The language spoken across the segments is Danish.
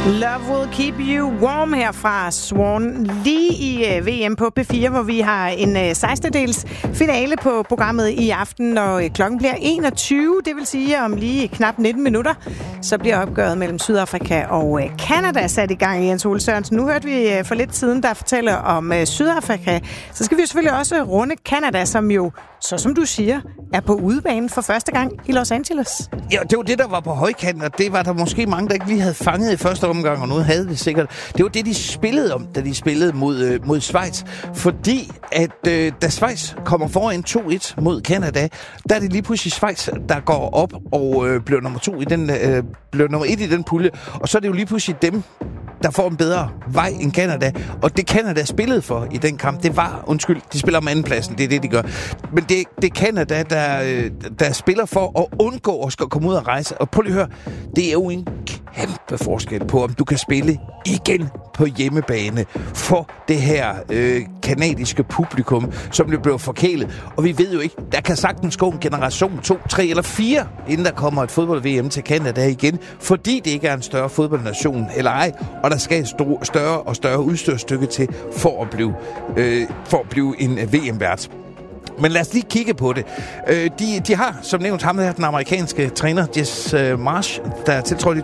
Love Will Keep You Warm her fra Swan. Lige i VM på P4, hvor vi har en 16. finale på programmet i aften, når klokken bliver 21. Det vil sige, om lige knap 19 minutter, så bliver opgøret mellem Sydafrika og Canada sat i gang. Jens Ole Sørensen, nu hørte vi for lidt siden, der fortæller om Sydafrika. Så skal vi selvfølgelig også runde Canada, som jo, så som du siger, er på udebane for første gang i Los Angeles. Ja, det var det, der var på højkanten, og det var der måske mange, der ikke lige havde fanget i første omgang, og nu havde det sikkert. Det var det, de spillede om, da de spillede mod Schweiz. Fordi at da Schweiz kommer foran 2-1 mod Canada, der er det lige pludselig Schweiz, der går op og bliver nummer 2 i den, bliver nummer 1 i den pulje. Og så er det jo lige pludselig dem, der får en bedre vej end Canada. Og det Canada spillede for i den kamp, det var, de spiller om andenpladsen, det er det, de gør. Men det er Canada, der spiller for at undgå at skal komme ud og rejse. Og prøv lige at høre, det er jo en kæmpe forskel på, om du kan spille igen på hjemmebane for det her kanadiske publikum, som det blev forkælet. Og vi ved jo ikke, der kan sagtens gå en generation 2, 3 eller 4, inden der kommer et fodbold-VM til Canada igen, fordi det ikke er en større fodboldnation eller ej, og der skal et større og større udstyrsstykke til for at blive en VM-vært. Men lad os lige kigge på det. De har, som nævnt, ham her, den amerikanske træner, Jess Marsh, der er tiltrådt i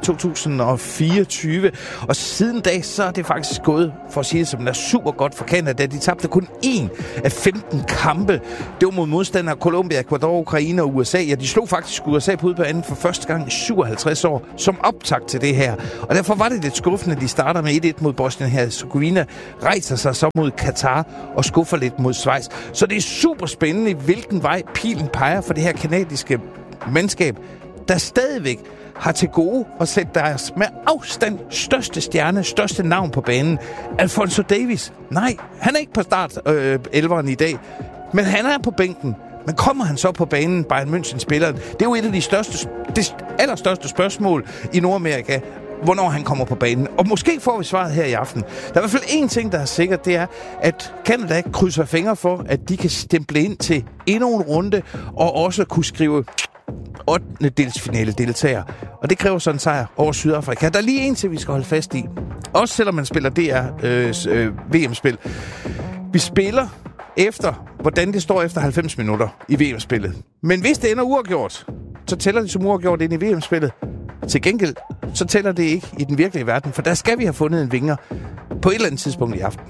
2024. Og siden da, så er det faktisk gået, for at sige det, som er super godt for Canada. De tabte kun 1 af 15 kampe. Det var mod modstandere Colombia, Ecuador, Ukraine og USA. Ja, de slog faktisk USA på udbanen for første gang i 57 år, som optakt til det her. Og derfor var det lidt skuffende, at de starter med 1-1 mod Bosnien-Herzegovina, rejser sig så mod Katar og skuffer lidt mod Schweiz. Så det er super spændende, hvilken vej pilen peger for det her kanadiske mandskab, der stadigvæk har til gode at sætte deres med afstand største stjerne, største navn på banen. Alfonso Davies. Nej, han er ikke på start 11'eren i dag, men han er på bænken. Men kommer han så på banen, Bayern München-spilleren? Det er jo et af det allerstørste spørgsmål i Nordamerika, hvornår han kommer på banen. Og måske får vi svaret her i aften. Der er i hvert fald én ting, der er sikkert, det er, at Canada krydser fingre for, at de kan stemple ind til endnu en runde, og også kunne skrive 8. delsfinale deltager. Og det kræver sådan en sejr over Sydafrika. Der er lige en til, vi skal holde fast i. Også selvom man spiller VM-spil. Vi spiller efter, hvordan det står efter 90 minutter i VM-spillet. Men hvis det ender uafgjort, så tæller det som uafgjort ind i VM-spillet. Til gengæld, så tæller det ikke i den virkelige verden, for der skal vi have fundet en vinger på et eller andet tidspunkt i aften.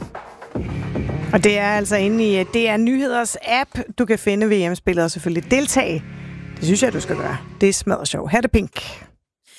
Og det er altså inde i DR Nyheders app, du kan finde VM-spillet og selvfølgelig deltage. Det synes jeg, du skal gøre. Det er smadret sjovt. Her er det Pink.